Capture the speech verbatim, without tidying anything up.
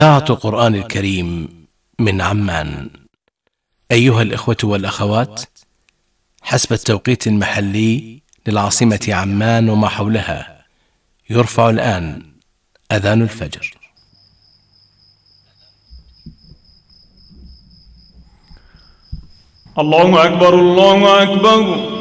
إذاعة القرآن الكريم من عمان. أيها الإخوة والأخوات، حسب التوقيت المحلي للعاصمة عمان وما حولها، يرفع الآن أذان الفجر. الله أكبر الله أكبر.